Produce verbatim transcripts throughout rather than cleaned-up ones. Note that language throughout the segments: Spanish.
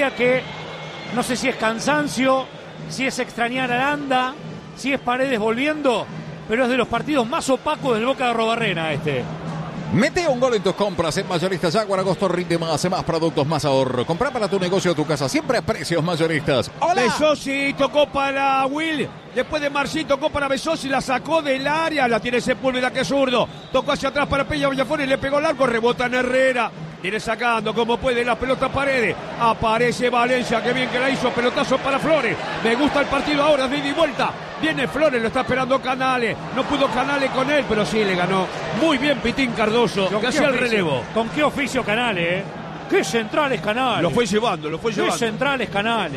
diría que no sé si es cansancio, si es extrañar a Aranda, si es Paredes volviendo, pero es de los partidos más opacos del Boca de Arrobarrena este. Mete un gol en tus compras en Mayoristas Jaguar. Agosto rinde más, más productos, más ahorro. Compra para tu negocio o tu casa, siempre a precios mayoristas. ¡Hola! Besosi tocó para Will. Después de Marcín tocó para Besosi, la sacó del área. La tiene Sepúlveda, que es zurdo. Tocó hacia atrás para Peña Villafón y le pegó largo. Rebota en Herrera. Viene sacando como puede la pelota Paredes. Aparece Valencia, que bien que la hizo. Pelotazo para Flores. Me gusta el partido ahora, de ida y vuelta. Viene Flores, lo está esperando Canales. No pudo Canales con él, pero sí le ganó. Muy bien Pitín Cardoso, que hacía el relevo. ¿Con qué oficio Canales, eh? ¿Qué centrales Canales? Lo fue llevando, lo fue llevando. ¿Qué centrales Canales?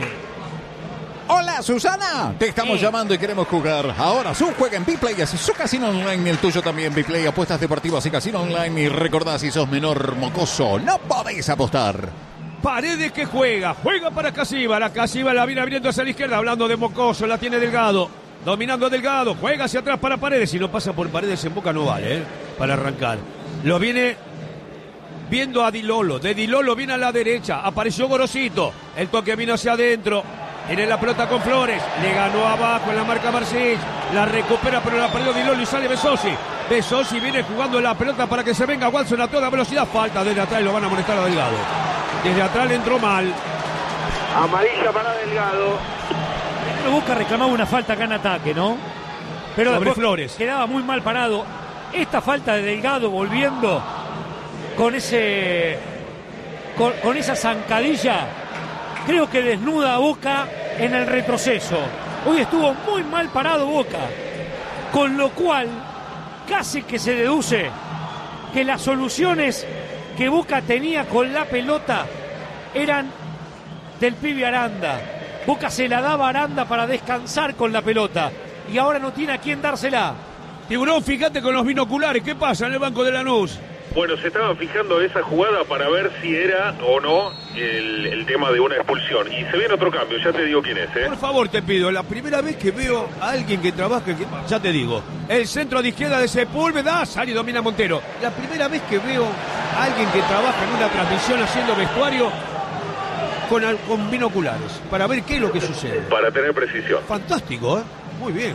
Hola Susana, te estamos sí. llamando y queremos jugar. Ahora su juega en Bplay, es su casino online, el tuyo también. Bplay, apuestas deportivas y casino online. Y recordá, si sos menor mocoso, no podéis apostar. Paredes que juega, juega para Casiva. La Casiva la viene abriendo hacia la izquierda, hablando de mocoso, la tiene Delgado. Dominando Delgado, juega hacia atrás para Paredes. Si no pasa por Paredes en Boca no vale, ¿eh? Para arrancar. Lo viene viendo a Di Lolo. De Di Lolo viene a la derecha. Apareció Gorosito. El toque vino hacia adentro. Tiene la pelota con Flores. Le ganó abajo en la marca Marcís. La recupera, pero la perdió Di Lolo y sale Besosi. Besosi viene jugando la pelota para que se venga Watson a toda velocidad. Falta desde atrás y lo van a molestar a Delgado. Desde atrás le entró mal. Amarilla para Delgado. Boca reclamaba una falta acá en ataque, ¿no? Pero sobre después Flores. Quedaba muy mal parado. Esta falta de Delgado volviendo con ese con, con esa zancadilla, creo que desnuda a Boca en el retroceso. Hoy estuvo muy mal parado Boca, con lo cual casi que se deduce que las soluciones que Boca tenía con la pelota eran del pibe Aranda. Boca se la daba a Aranda para descansar con la pelota y ahora no tiene a quién dársela. Tiburón, fíjate con los binoculares, ¿qué pasa en el banco de Lanús? Bueno, se estaban fijando esa jugada para ver si era o no el, el tema de una expulsión. Y se viene otro cambio, ya te digo quién es, ¿eh? Por favor, te pido, la primera vez que veo a alguien que trabaja, que, ya te digo, el centro de izquierda de Sepúlveda, sale y domina Montero. La primera vez que veo a alguien que trabaja en una transmisión haciendo vestuario con, con binoculares, para ver qué es lo que sucede. Para tener precisión. Fantástico, ¿eh? Muy bien.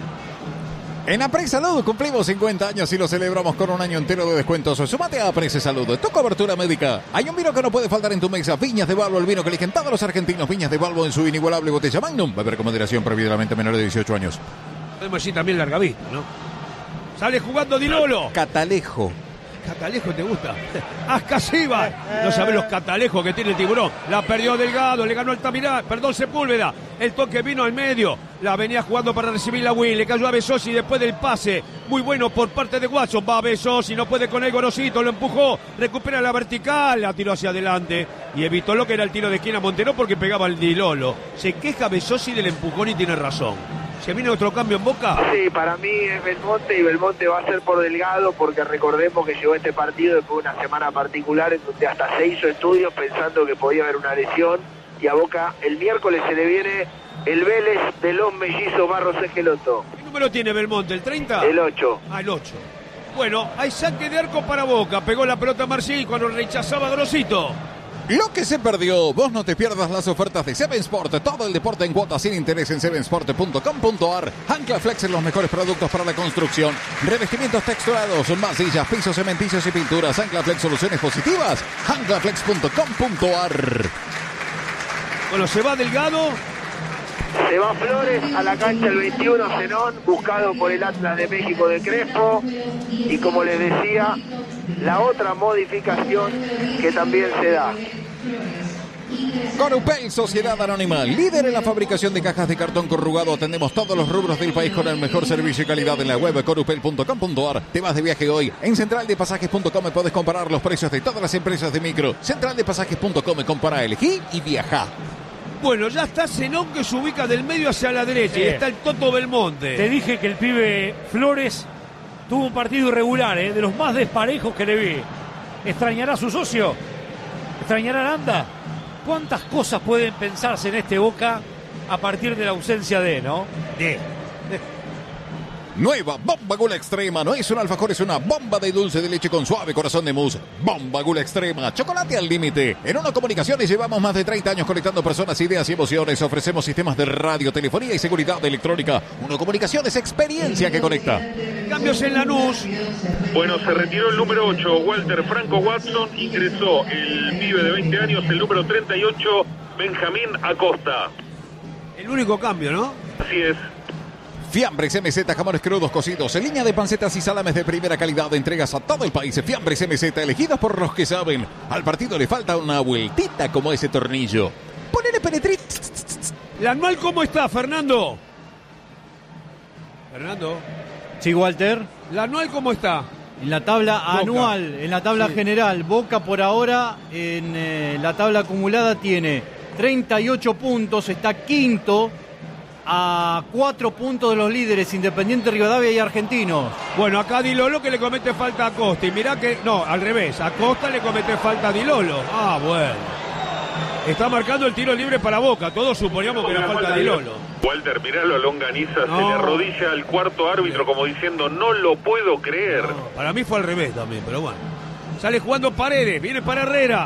En Apre Salud cumplimos cincuenta años y lo celebramos con un año entero de descuentos. Sumate a Apre Salud, tu cobertura médica. Hay un vino que no puede faltar en tu mesa. Viñas de Balbo, el vino que eligen todos los argentinos. Viñas de Balbo en su inigualable botella Magnum. Beber con moderación, prohibidamente menor de dieciocho años. Podemos decir también larga vista, ¿no? Sale jugando Di Lolo. Catalejo. ¿Catalejo te gusta? Ascasiva. No sabés los catalejos que tiene el Tiburón. La perdió Delgado, le ganó Altamirá, perdón, Sepúlveda. El toque vino al medio. La venía jugando para recibir la Will. Le cayó a Besosi después del pase. Muy bueno por parte de Watson. Va Besosi, no puede con el Gorosito. Lo empujó, recupera la vertical. La tiró hacia adelante y evitó lo que era el tiro de esquina Montero porque pegaba al Di Lolo. Se queja Besosi del empujón y tiene razón. ¿Se viene otro cambio en Boca? Sí, para mí es Belmonte y Belmonte va a ser por Delgado porque recordemos que llegó este partido después de una semana particular en donde hasta se hizo estudios pensando que podía haber una lesión y a Boca el miércoles se le viene el Vélez de los mellizos Barros Esqueloto. ¿Qué número tiene Belmonte? ¿El treinta? El ocho. Ah, el ocho. Bueno, hay saque de arco para Boca. Pegó la pelota Marcil cuando rechazaba Grosito. Lo que se perdió, vos no te pierdas las ofertas de Seven Sport, todo el deporte en cuotas sin interés en seven sport punto com punto a r. Anclaflex en los mejores productos para la construcción, revestimientos texturados, masillas, pisos, cementicios y pinturas. Anclaflex, soluciones positivas, anclaflex punto com punto a r. Bueno, se va Delgado. Se va Flores a la cancha el veintiuno, Zenón, buscado por el Atlas de México de Crespo. Y como les decía, la otra modificación que también se da. Corupel, Sociedad Anónima, líder en la fabricación de cajas de cartón corrugado. Atendemos todos los rubros del país con el mejor servicio y calidad en la web corupel punto com punto a r. Te vas de viaje hoy. En central de pasajes punto com puedes comparar los precios de todas las empresas de micro. central de pasajes punto com, compara, elegí y viaja. Bueno, ya está Zenón que se ubica del medio hacia la derecha. Sí. Y está el Toto Belmonte. Te dije que el pibe Flores tuvo un partido irregular, ¿eh? De los más desparejos que le vi. ¿Extrañará a su socio? ¿Extrañará a Aranda? ¿Cuántas cosas pueden pensarse en este Boca a partir de la ausencia de, ¿no? De. Nueva Bomba Gula Extrema. No es un alfajor, es una bomba de dulce de leche con suave corazón de mousse. Bomba Gula Extrema. Chocolate al límite. En Uno Comunicaciones llevamos más de treinta años conectando personas, ideas y emociones. Ofrecemos sistemas de radio, telefonía y seguridad electrónica. Uno Comunicaciones, experiencia que conecta. Cambios en Lanús. Bueno, se retiró el número ocho, Walter Franco Watson. Ingresó el pibe de veinte años, el número treinta y ocho, Benjamín Acosta. El único cambio, ¿no? Así es. Fiambres M Z, jamones crudos cocidos, en línea de pancetas y salames de primera calidad, de entregas a todo el país. Fiambres M Z, elegidos por los que saben. Al partido le falta una vueltita como ese tornillo. Ponele penetrit. ¿La anual cómo está, Fernando? Fernando. Sí, Walter. ¿La anual cómo está? En la tabla Boca. anual, en la tabla Sí. general, Boca por ahora en eh, la tabla acumulada tiene treinta y ocho puntos, está quinto a cuatro puntos de los líderes, Independiente Rivadavia y Argentinos. Bueno, acá Di Lolo que le comete falta a Costa. Y mirá que, no, al revés, a Costa le comete falta a Di Lolo. Ah, bueno. Está marcando el tiro libre para Boca. Todos suponíamos que era falta de Di Lolo. Walter, miralo a Longaniza, No. se le arrodilla al cuarto árbitro como diciendo, no lo puedo creer. No, para mí fue al revés también, pero bueno. Sale jugando Paredes, viene para Herrera.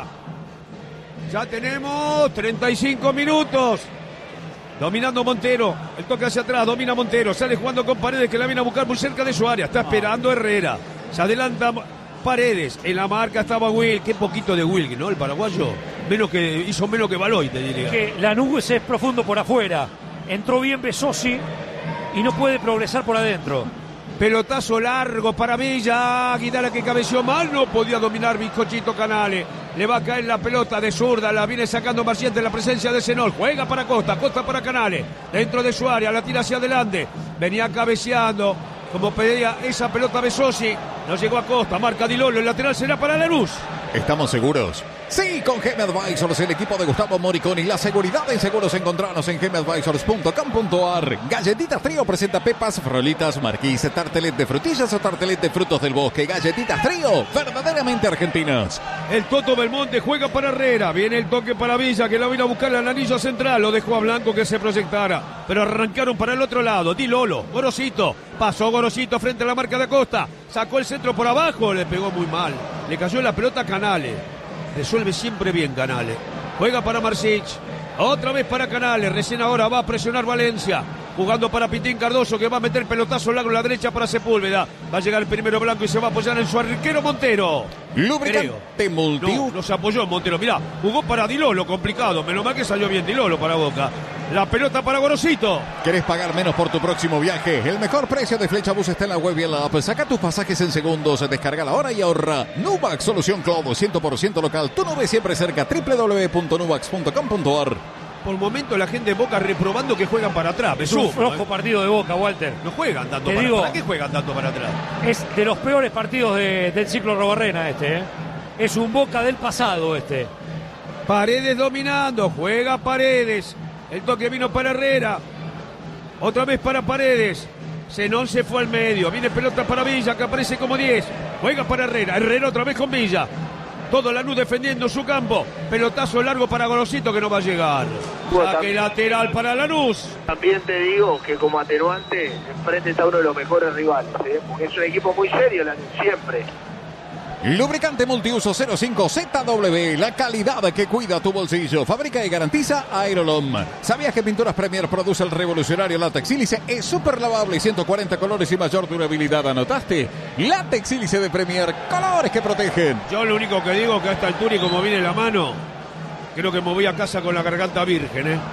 Ya tenemos treinta y cinco minutos. Dominando Montero, el toque hacia atrás, domina Montero, sale jugando con Paredes que la viene a buscar muy cerca de su área, está esperando Herrera, se adelanta Paredes, en la marca estaba Will, qué poquito de Will, ¿no? El paraguayo, menos que, hizo menos que Baloy, te diría. Que Lanús es profundo por afuera. Entró bien Besosi y no puede progresar por adentro. Pelotazo largo para Villa, Aguilera que cabeció mal, no podía dominar Bizcochito Canales. Le va a caer la pelota de zurda, la viene sacando Marciente en la presencia de Zenol. Juega para Costa, Costa para Canales. Dentro de su área, la tira hacia adelante. Venía cabeceando, como pedía esa pelota Besosi. No llegó a Costa, marca Di Lolo, el lateral será para Lanús. ¿Estamos seguros? Sí, con G M Advisors, el equipo de Gustavo Moriconi. La seguridad en seguros, encontranos en g m advisors punto com punto a r. Galletitas Trío presenta pepas, frolitas, marquís, tartelet de frutillas o tartelet de frutos del bosque. Galletitas Trío, verdaderamente argentinas. El Toto Belmonte juega para Herrera. Viene el toque para Villa, que la vino a buscar al anillo central. Lo dejó a Blanco que se proyectara. Pero arrancaron para el otro lado. Di Lolo, Gorosito. Pasó Gorosito frente a la marca de Acosta. Sacó el centro por abajo. Le pegó muy mal. Le cayó la pelota a Canales. Resuelve siempre bien Canales. Juega para Marsic. Otra vez para Canales. Recién ahora va a presionar Valencia. Jugando para Pitín Cardoso, que va a meter pelotazo largo a la derecha para Sepúlveda. Va a llegar el primero Blanco y se va a apoyar en su arquero Montero. Lubricante Multiuso. No, no se apoyó Montero. Mirá, jugó para Di Lolo, complicado. Menos mal que salió bien Di Lolo para Boca. La pelota para Gorosito. ¿Querés pagar menos por tu próximo viaje? El mejor precio de Flechabús está en la web y en la app. Saca tus pasajes en segundos, descarga la hora y ahorra. Nubax, solución cloud, cien por ciento local. Tu nube siempre cerca, doble u doble u doble u punto nubax punto com punto a r. Por el momento la gente de Boca reprobando que juegan para atrás. Es un Besugo, flojo ¿eh? partido de Boca, Walter. No juegan tanto Te para digo- atrás. ¿Para qué juegan tanto para atrás? Es de los peores partidos de- del ciclo Robarrena este, ¿eh? Es un Boca del pasado este. Paredes dominando, juega Paredes. El toque vino para Herrera. Otra vez para Paredes. Zenón se fue al medio. Viene pelota para Villa, que aparece como diez. Juega para Herrera. Herrera otra vez con Villa. Todo Lanús defendiendo su campo. Pelotazo largo para Gorosito que no va a llegar. Bueno, Saque también- lateral para Lanús. También te digo que como atenuante, enfrente está uno de los mejores rivales, ¿eh? Porque es un equipo muy serio, Lanús, siempre. Lubricante multiuso cero cinco Z W, la calidad que cuida tu bolsillo. Fabrica y garantiza Aerolom. ¿Sabías que Pinturas Premier produce el revolucionario látex sílice? Es súper lavable, ciento cuarenta colores y mayor durabilidad. ¿Anotaste? Látex sílice de Premier, colores que protegen. Yo lo único que digo que a esta altura y como viene la mano, creo que me voy a casa con la garganta virgen, ¿eh?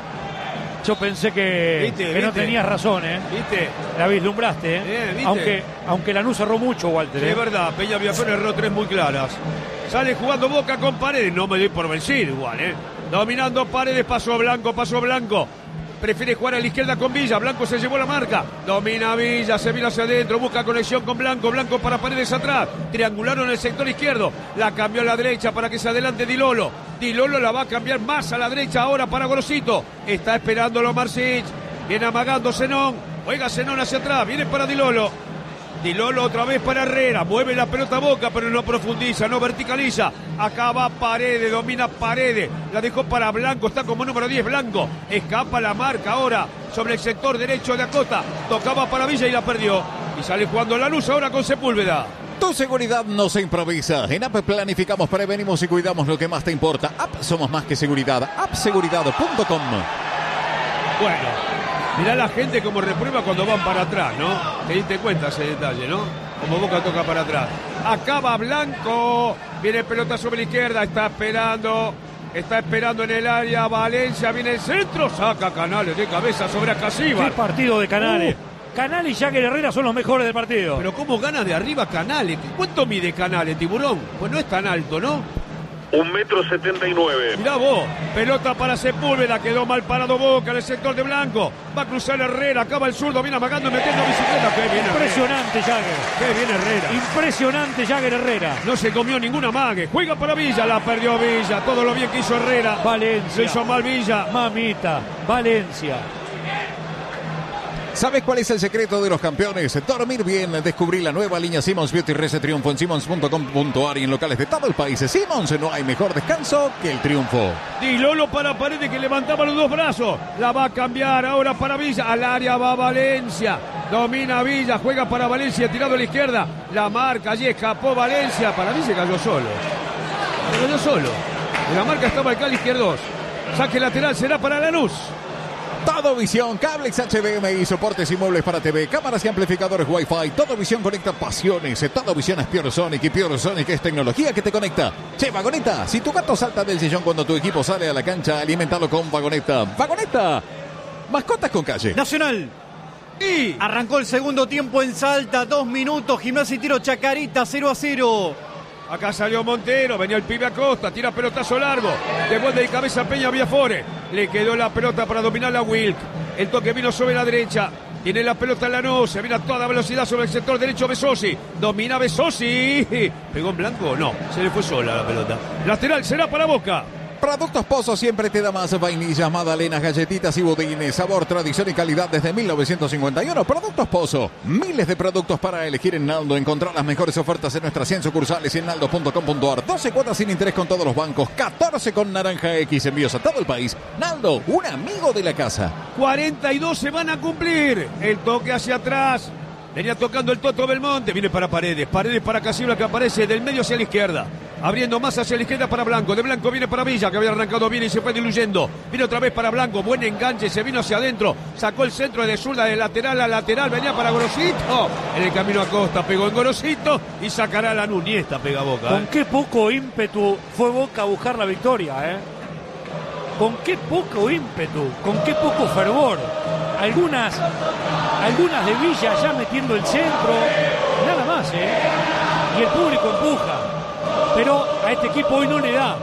Yo pensé que, ¿Viste, que no viste? tenías razón, ¿eh? ¿Viste? La vislumbraste, ¿eh? Bien, ¿viste? Aunque, aunque Lanús cerró mucho, Walter. Sí, ¿eh? es verdad, Peña Villafuerte erró tres muy claras. Sale jugando Boca con Paredes, no me doy por vencido igual, ¿eh? Dominando Paredes, paso Blanco, paso Blanco. Prefiere jugar a la izquierda con Villa, Blanco se llevó la marca. Domina Villa, se vino hacia adentro, busca conexión con Blanco, Blanco para Paredes atrás. Triangularon el sector izquierdo, la cambió a la derecha para que se adelante Di Lolo. Di Lolo la va a cambiar más a la derecha ahora para Gorosito. Está esperándolo Marsic, viene amagando Zenón, juega Zenón hacia atrás, viene para Di Lolo. Di Lolo otra vez para Herrera, mueve la pelota a Boca, pero no profundiza, no verticaliza. Acá va Paredes, domina Paredes, la dejó para Blanco, está como número diez Blanco. Escapa la marca ahora sobre el sector derecho de Acosta, tocaba para Villa y la perdió. Y sale jugando Lanús ahora con Sepúlveda. Tu seguridad no se improvisa. En A P planificamos, prevenimos y cuidamos lo que más te importa. A P somos más que seguridad. app seguridad punto com. Bueno, mirá la gente como reprueba cuando van para atrás, ¿no? Te diste cuenta ese detalle, ¿no? Como Boca toca para atrás. Acaba Blanco. Viene pelota sobre la izquierda. Está esperando. Está esperando en el área. Valencia viene el centro. Saca Canales de cabeza sobre Acasíbar. Qué partido de Canales. Uh. Canales y Jagger Herrera son los mejores del partido. Pero cómo gana de arriba Canales. ¿Cuánto mide Canales, Tiburón? Pues no es tan alto, ¿no? Un metro setenta y nueve. Mirá vos, pelota para Sepúlveda, quedó mal parado Boca en el sector de Blanco. Va a cruzar Herrera, acaba el zurdo, viene amagando, metiendo bicicleta. Qué bien Impresionante Jagger. Qué bien Herrera. Impresionante Jagger Herrera. No se comió ninguna mague. Juega para Villa, la perdió Villa. Todo lo bien que hizo Herrera. Valencia. Lo hizo mal Villa. Mamita, Valencia. ¿Sabes cuál es el secreto de los campeones? Dormir bien. Descubrí la nueva línea Simmons Beauty Rese Triunfo en simmons punto com punto a r y en locales de todo el país. Simmons, no hay mejor descanso que el triunfo. Di Lolo para Paredes que levantaba los dos brazos. La va a cambiar ahora para Villa. Al área va Valencia. Domina Villa, juega para Valencia, tirado a la izquierda. La marca, allí escapó Valencia. Para mí se cayó solo. Se cayó solo. En la marca estaba el Cali izquierdos. Saque lateral será para Lanús. Todo Visión, cables H D M I, soportes y muebles para T V, cámaras y amplificadores Wi-Fi. Todo Visión conecta pasiones. Todo Visión es Pure Sonic y Pure Sonic es tecnología que te conecta. Che, Vagoneta, si tu gato salta del sillón cuando tu equipo sale a la cancha, alimentalo con Vagoneta. Vagoneta, mascotas con calle. Nacional. Y arrancó el segundo tiempo en Salta, dos minutos, Gimnasia y Tiro Chacarita, cero a cero. Acá salió Montero, venía el pibe Acosta, tira pelotazo largo, devuelve de cabeza Peña Viafore, le quedó la pelota para dominar la Wilk, el toque vino sobre la derecha, tiene la pelota en Lanús, se viene a toda velocidad sobre el sector derecho Besosi, domina Besosi, ¿pegó en blanco o no? Se le fue sola la pelota, lateral será para Boca. Productos Pozo siempre te da más. Vainillas, magdalenas, galletitas y budines. Sabor, tradición y calidad desde mil novecientos cincuenta y uno. Productos Pozo. Miles de productos para elegir en Naldo. Encontrar las mejores ofertas en nuestras cien sucursales y en naldo punto com punto a r. doce cuotas sin interés con todos los bancos. catorce con Naranja X. Envíos a todo el país. Naldo, un amigo de la casa. cuarenta y dos se van a cumplir. El toque hacia atrás. Venía tocando el Toto Belmonte. Viene para Paredes. Paredes para Casibla que aparece del medio hacia la izquierda. Abriendo más hacia la izquierda para Blanco. De Blanco viene para Villa, que había arrancado bien y se fue diluyendo. Viene otra vez para Blanco. Buen enganche. Se vino hacia adentro. Sacó el centro de zurda de lateral a lateral. Venía para Gorosito. En el camino a Costa. Pegó en Gorosito. Y sacará la Nuniesta. Pega Boca. Con ¿eh? qué poco ímpetu fue Boca a buscar la victoria, ¿eh? Con qué poco ímpetu. Con qué poco fervor. Algunas, algunas de Villa ya metiendo el centro. Nada más, ¿eh? Y el público empuja. Pero a este equipo hoy no le da.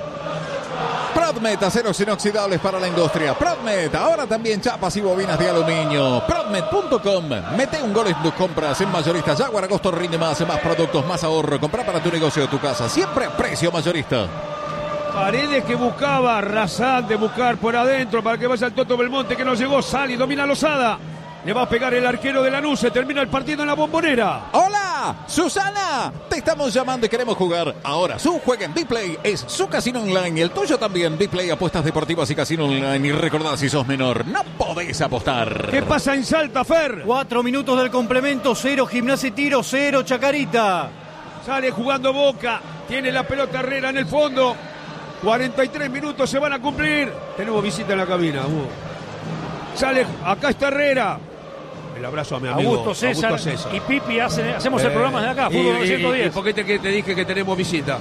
Prodmet, aceros inoxidables para la industria. Prodmet, ahora también chapas y bobinas de aluminio. Prodmet punto com. Mete un gol en tus compras en mayorista. Jaguar agosto rinde más, más productos, más ahorro. Compra para tu negocio o tu casa. Siempre precio mayorista. Paredes que buscaba Razán de buscar por adentro para que vaya el Toto Belmonte que no llegó. Sale y domina Lozada. Le va a pegar el arquero de Lanús. Se termina el partido en la Bombonera. ¡Hola! ¡Susana! Te estamos llamando y queremos jugar. Ahora su juega en Dplay. Es su casino online y el tuyo también. Dplay, apuestas deportivas y casino online. Y recordad, si sos menor, no podés apostar. ¿Qué pasa en Salta, Fer? Cuatro minutos del complemento. Cero Gimnasia y Tiro. Cero Chacarita. Sale jugando Boca. Tiene la pelota Herrera en el fondo. cuarenta y tres minutos se van a cumplir. Tenemos visita en la cabina. Uh. Sale, acá está Herrera. El abrazo a mi amigo Augusto César, Augusto César. y Pipi hacen, hacemos eh, el programa desde acá, Fútbol y, novecientos diez. ¿Y, y por qué te, que te dije que tenemos visita?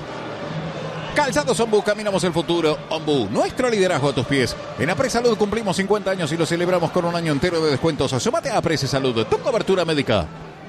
Calzados Ombu, caminamos el futuro. Ombu, nuestro liderazgo a tus pies. En Apre Salud cumplimos cincuenta años y lo celebramos con un año entero de descuentos. Sumate a Apre Salud, tu cobertura médica.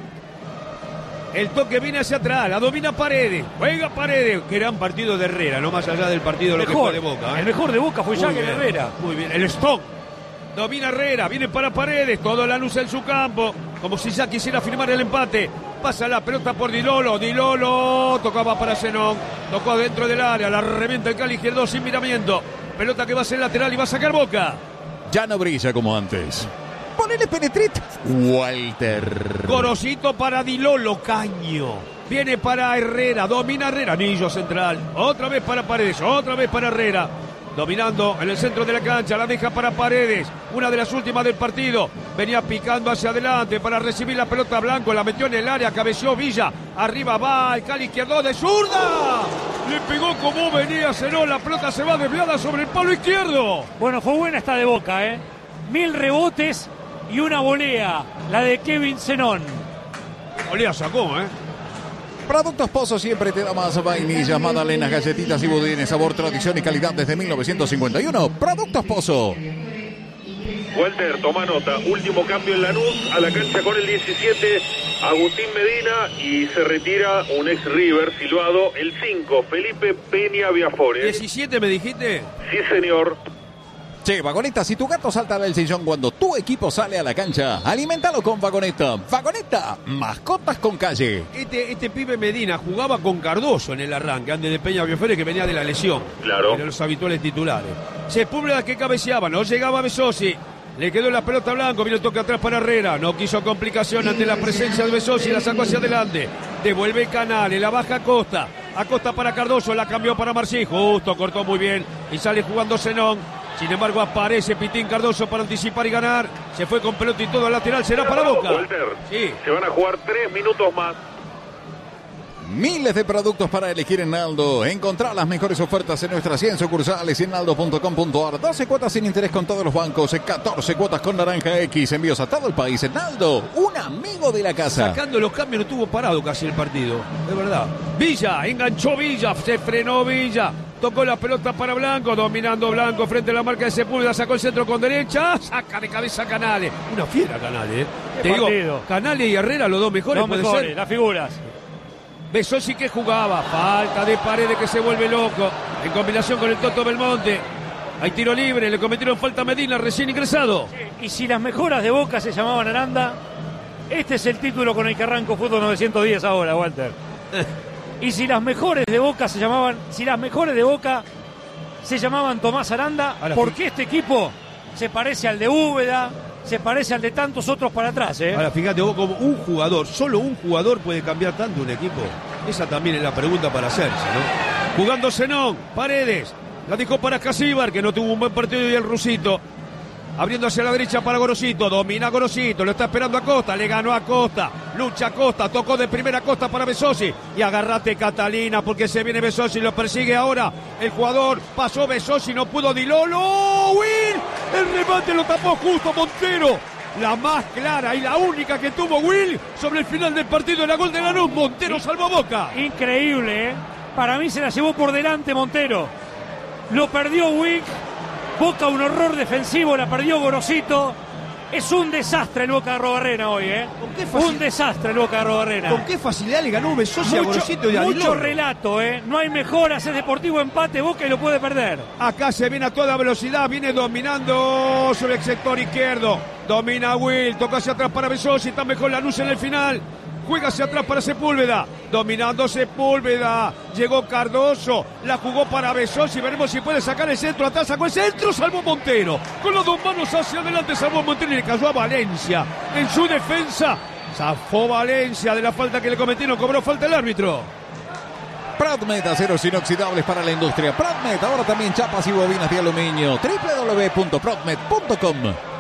El toque viene hacia atrás, la domina Paredes, juega Paredes. Gran partido de Herrera, no más allá del partido lo que fue de Boca. ¿eh? El mejor de Boca fue Jagger bien, Herrera. Muy bien, el Stock. Domina Herrera, viene para Paredes, todo la luz en su campo, como si ya quisiera firmar el empate. Pasa la pelota por Di Lolo, Di Lolo tocaba para Zenón, tocó dentro del área, la revienta el Cali izquierdo sin miramiento. Pelota que va a ser lateral y va a sacar Boca. Ya no brilla como antes. Ponele penetrit. Walter. Gorosito para Di Lolo, Caño. Viene para Herrera, domina Herrera, anillo central. Otra vez para Paredes, otra vez para Herrera. dominando en el centro de la cancha, la deja para Paredes, una de las últimas del partido, venía picando hacia adelante para recibir la pelota Blanco, la metió en el área, cabeció Villa, arriba va el Cali izquierdo de zurda, le pegó como venía Zenón, la pelota se va desviada sobre el palo izquierdo. Bueno, fue buena esta de Boca, ¿eh? Mil rebotes y una volea, la de Kevin Zenón. Volea sacó, ¿eh? Productos Pozo siempre te da más vainillas, magdalenas, galletitas y budines, sabor, tradición y calidad desde mil novecientos cincuenta y uno. Productos Pozo. Walter, toma nota. Último cambio en Lanús, a la cancha con el diecisiete, Agustín Medina, y se retira un ex River silbado, el cinco, Felipe Peña Viafore. ¿diecisiete me dijiste? Sí, señor. Che, Vagoneta, si tu gato salta del sillón cuando tu equipo sale a la cancha, alimentalo con Vagoneta. Vagoneta, mascotas con calle. Este, este pibe Medina jugaba con Cardoso en el arranque, antes de Peña Viafore, que venía de la lesión. Claro. De los habituales titulares. Sepúlveda que cabeceaba, no llegaba Besosi. Le quedó la pelota Blanco, vino el toque atrás para Herrera. No quiso complicación ante la presencia de Besosi, la sacó hacia adelante. Devuelve Canales, la baja Acosta. Acosta para Cardoso, la cambió para Marcí. Justo, cortó muy bien y sale jugando Zenón. Sin embargo, aparece Pitín Cardoso para anticipar y ganar. Se fue con pelota y todo al lateral. Será para Boca. Walter, sí. Se van a jugar tres minutos más. Miles de productos para elegir en Naldo. Encontrá las mejores ofertas en nuestras cien sucursales y en naldo punto com punto ar. doce cuotas sin interés con todos los bancos. catorce cuotas con Naranja X. Envíos a todo el país. En Naldo, un amigo de la casa. Sacando los cambios, no tuvo parado casi el partido. De verdad. Villa, enganchó Villa. Se frenó Villa. Tocó la pelota para Blanco, dominando Blanco frente a la marca de Sepúlveda, sacó el centro con derecha, saca de cabeza Canales. Una fiera Canales, ¿eh? Te partido. digo, Canales y Herrera, los dos mejores, Los puede mejores, ser. las figuras. Besosi que jugaba, falta de Paredes que se vuelve loco, en combinación con el Toto Belmonte. Hay tiro libre, le cometieron falta a Medina, recién ingresado. Y si las mejoras de Boca se llamaban Aranda, este es el título con el que arranco Fútbol novecientos diez ahora, Walter. Y si las mejores de Boca se llamaban, si las mejores de Boca se llamaban Tomás Aranda, Ahora, porque este equipo se parece al de Úbeda, se parece al de tantos otros para atrás, ¿eh? Ahora fíjate vos, como un jugador, solo un jugador puede cambiar tanto un equipo. Esa también es la pregunta para hacerse, ¿no? Jugando Zenón, Paredes, la dejó para Casíbar, que no tuvo un buen partido, y el Rusito. Abriendo hacia la derecha para Gorosito, domina Gorosito, lo está esperando Acosta, le ganó a Acosta, lucha Acosta, tocó de primera Acosta para Besosi, y agarrate Catalina porque se viene Besosi, lo persigue ahora el jugador, pasó Besosi, no pudo Dilolo, Will, el remate lo tapó justo Montero, la más clara y la única que tuvo Will sobre el final del partido en la gol de Lanús. Montero salvó a Boca. Increíble, ¿eh? Para mí se la llevó por delante Montero, lo perdió Wick. Boca un horror defensivo, la perdió Gorosito. Es un desastre el Boca de Arrobarrena hoy, ¿eh? ¿Con qué facil... Un desastre el Boca de Arrobarrena. ¿Con qué facilidad le ganó Besosi a Gorosito y a Mucho Dilolo? relato, ¿eh? No hay mejoras, es Deportivo empate, Boca y lo puede perder. Acá se viene a toda velocidad, viene dominando sobre el sector izquierdo. Domina Will, toca hacia atrás para Besosi, está mejor Lanús en el final. Juega hacia atrás para Sepúlveda, dominando Sepúlveda, llegó Cardoso, la jugó para Besosi, veremos si puede sacar el centro, atrás sacó el centro, salvó Montero, con las dos manos hacia adelante salvó Montero y le cayó a Valencia, en su defensa, zafó Valencia de la falta que le cometieron, cobró falta el árbitro. Pradmet, aceros inoxidables para la industria. Pradmet, ahora también chapas y bobinas de aluminio. doble u doble u doble u punto pradmet punto com.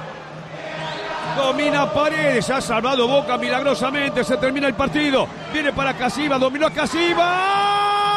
Domina Paredes, ha salvado Boca milagrosamente, se termina el partido, viene para Casiva, dominó a Casiva.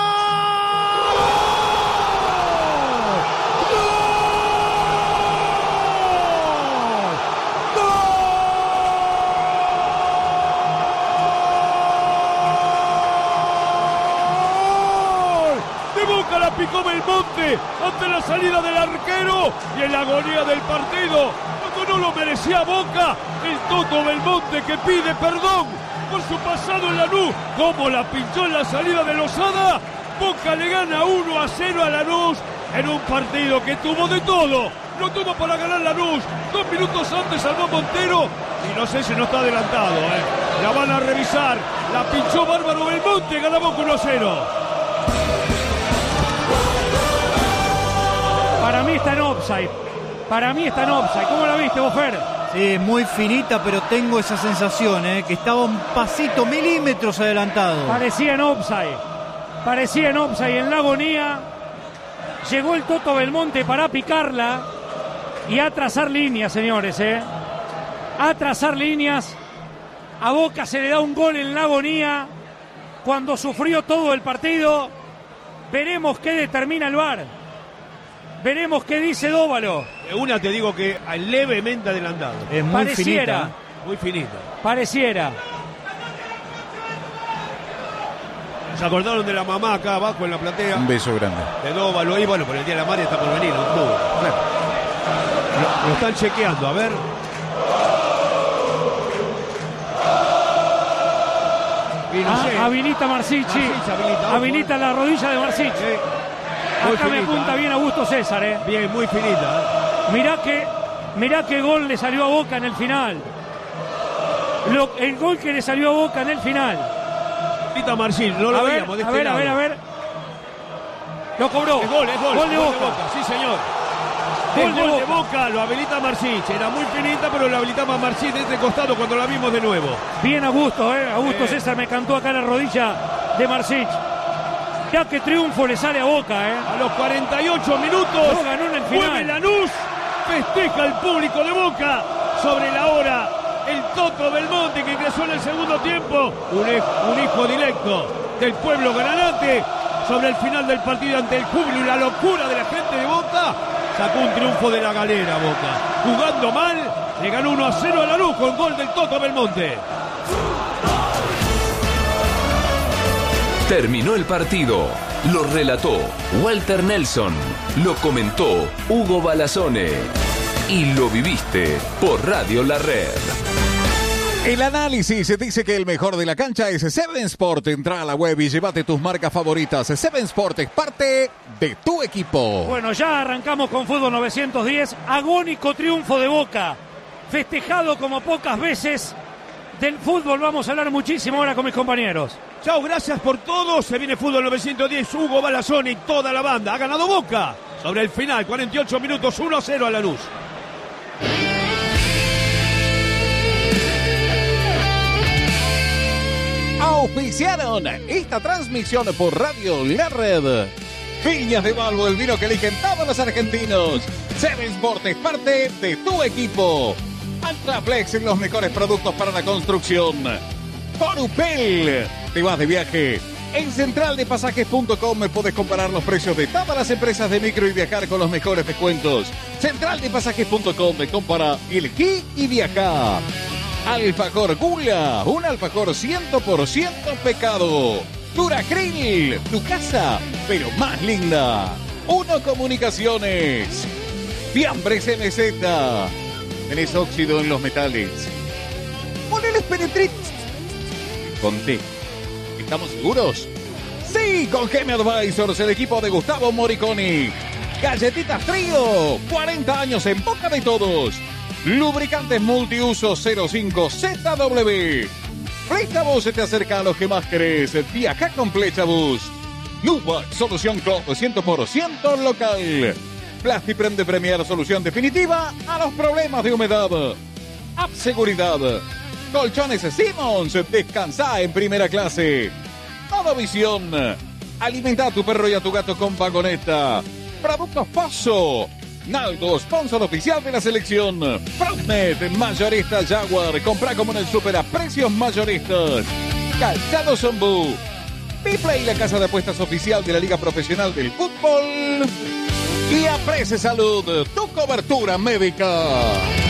Boca la picó Belmonte ante la salida del arquero y en la agonía del partido, cuando no lo merecía Boca, el Toto Belmonte que pide perdón por su pasado en Lanús, como la pinchó en la salida de Lozada. Boca le gana uno a cero a Lanús en un partido que tuvo de todo, no tuvo para ganar Lanús, dos minutos antes salvó Montero y no sé si no está adelantado, ¿eh? La van a revisar, la pinchó bárbaro Belmonte, gana Boca uno a cero. Para mí está en offside. Para mí está en offside. ¿Cómo la viste, Bofer? Sí, muy finita, pero tengo esa sensación, ¿eh? Que estaba un pasito, milímetros adelantado. Parecía en offside. Parecía en offside en la agonía. Llegó el Toto Belmonte para picarla y a trazar líneas, señores, ¿eh? A trazar líneas. A Boca se le da un gol en la agonía cuando sufrió todo el partido. Veremos qué determina el V A R. Veremos qué dice Dóvalo. Una te digo que levemente adelantado. Es muy Pareciera. finita. Muy finita. Pareciera. Se acordaron de la mamá acá abajo en la platea. Un beso grande. De Dóvalo ahí, bueno, por el Día de la Madre está por venir. ¿No? Claro. Lo, lo están chequeando, a ver. Y no sé. Ah, habilita Marsichi. Marsichi habilita. Habilita la rodilla de Marsichi. Sí. Muy Acá me finita, apunta ¿eh? bien Augusto César, ¿eh? Bien, muy finita. ¿eh? Mirá que, mirá qué gol le salió a Boca en el final. Lo, el gol que le salió a Boca en el final. Finita Marcil, no lo A ver, veíamos de a este ver, a lado. ver, a ver. Lo cobró. Es gol, es gol. Gol de Boca. Sí, señor. Gol El de gol de Boca. Boca lo habilita Marcich. Era muy finita, pero lo habilitaba Marcich de este costado cuando la vimos de nuevo. Bien Augusto, ¿eh? Augusto Eh. César me cantó acá la rodilla de Marsichi. Ya que triunfo le sale a Boca, ¿eh? A los cuarenta y ocho minutos, No ganó en el final. mueve Lanús, festeja el público de Boca sobre la hora. El Toto Belmonte que ingresó en el segundo tiempo, un, un hijo directo del pueblo granate, sobre el final del partido ante el júbilo y la locura de la gente de Boca, sacó un triunfo de la galera Boca. Jugando mal, le ganó uno a cero a Lanús con gol del Toto Belmonte. Terminó el partido. Lo relató Walter Nelson. Lo comentó Hugo Balazone. Y lo viviste por Radio La Red. El análisis se dice que el mejor de la cancha es Seven Sport. Entra a la web y llévate tus marcas favoritas. Seven Sport es parte de tu equipo. Bueno, ya arrancamos con Fútbol novecientos diez. Agónico triunfo de Boca. Festejado como pocas veces. Del fútbol vamos a hablar muchísimo ahora con mis compañeros. Chao, gracias por todo. Se viene Fútbol novecientos diez, Hugo Balazón y toda la banda. Ha ganado Boca sobre el final, cuarenta y ocho minutos, uno a cero a Lanús. Auspiciaron esta transmisión por Radio La Red. Viñas de Balbo, el vino que eligen todos los argentinos. Seven Sport es parte de tu equipo. Altraflex, los mejores productos para la construcción. Corupel, te vas de viaje. En central de pasajes punto com puedes comparar los precios de todas las empresas de micro y viajar con los mejores descuentos. central de pasajes punto com, compara, elegí y viaja. Alfajor Gula, un alfajor cien por ciento pecado. Duracril, tu casa, pero más linda. Uno Comunicaciones. Fiambres M Z. Tenés óxido en los metales. Poneles Penetrit. Con T. ¿Estamos seguros? Sí, con G M Advisors, el equipo de Gustavo Moriconi. Galletitas Trío, cuarenta años en boca de todos. Lubricantes multiuso cero cinco Z W. Flechabus se te acerca a los que más querés. Viaja con Flechabus. Lubac, solución Cloud cien por ciento local. Plastiprem Premier, solución definitiva a los problemas de humedad. App Seguridad. Colchones Simmons, descansa en primera clase. Todo Visión. Alimenta a tu perro y a tu gato con vagoneta. Productos Pozo. Naldo, sponsor oficial de la selección. Frontnet, mayorista Jaguar. Compra como en el super a precios mayoristas. Calzado Zombú. Biplay, la casa de apuestas oficial de la Liga Profesional del Fútbol. Y Aprece Salud, tu cobertura médica.